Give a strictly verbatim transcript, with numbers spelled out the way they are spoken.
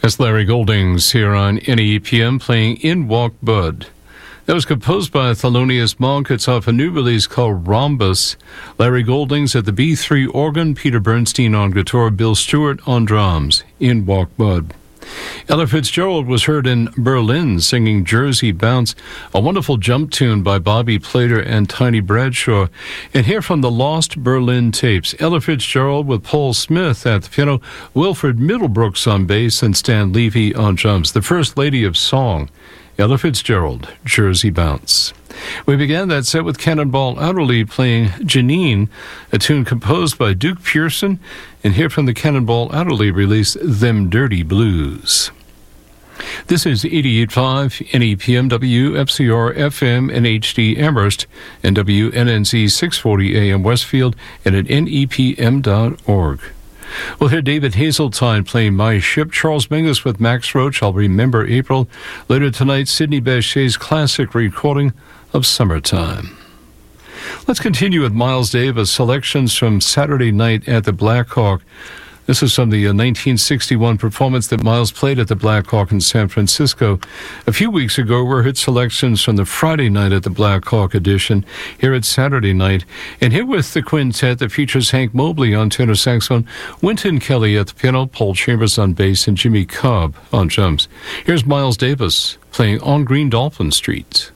That's Larry Goldings here on N E P M playing In Walked Bud. That was composed by Thelonious Monk. It's off a new release called Rhombus. Larry Goldings at the B three organ, Peter Bernstein on guitar, Bill Stewart on drums. In Walked Bud. Ella Fitzgerald was heard in Berlin singing Jersey Bounce, a wonderful jump tune by Bobby Plater and Tiny Bradshaw. And here from the Lost Berlin tapes, Ella Fitzgerald with Paul Smith at the piano, Wilfred Middlebrooks on bass, and Stan Levy on drums. The First Lady of Song, Ella Fitzgerald, Jersey Bounce. We began that set with Cannonball Adderley playing Janine, a tune composed by Duke Pearson, and here from the Cannonball Adderley release, Them Dirty Blues. This is eighty-eight point five N E P M, W F C R F M and H D Amherst, and W N N Z six forty A M Westfield, and at N E P M dot org. We'll hear David Hazeltine playing My Ship, Charles Mingus with Max Roach, I'll Remember April. Later tonight, Sidney Bechet's classic recording of Summertime. Let's continue with Miles Davis, selections from Saturday Night at the Black Hawk. This is from the nineteen sixty-one performance that Miles played at the Black Hawk in San Francisco. A few weeks ago were hit selections from the Friday Night at the Black Hawk edition, here at Saturday Night. And here with the quintet that features Hank Mobley on tenor saxophone, Wynton Kelly at the piano, Paul Chambers on bass, and Jimmy Cobb on drums. Here's Miles Davis playing On Green Dolphin Street.